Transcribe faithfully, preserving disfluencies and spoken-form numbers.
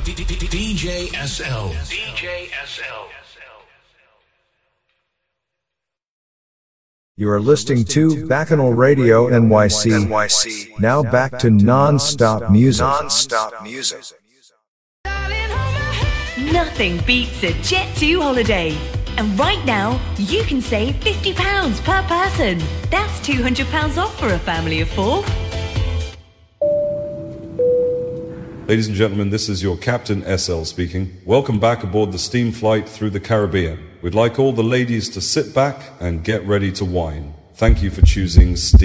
D J S L. D J S L. You are listening to Bacchanal Radio N Y C. Now back to non-stop music. Non-stop music. Nothing beats a Jet two holiday. And right now, you can save fifty pounds per person. That's two hundred pounds off for a family of four. Ladies and gentlemen, this is your Captain S L speaking. Welcome back aboard the steam flight through the Caribbean. We'd like all the ladies to sit back and get ready to wine. Thank you for choosing Steam.